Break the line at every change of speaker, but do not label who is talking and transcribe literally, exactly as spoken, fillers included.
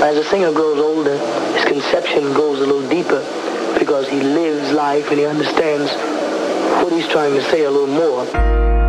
As the singer grows older, his conception goes a little deeper because he lives life and he understands what he's trying to say a little more.